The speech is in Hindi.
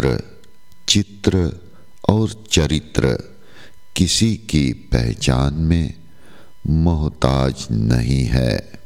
पवित्र चित्र और चरित्र किसी की पहचान में मोहताज नहीं है।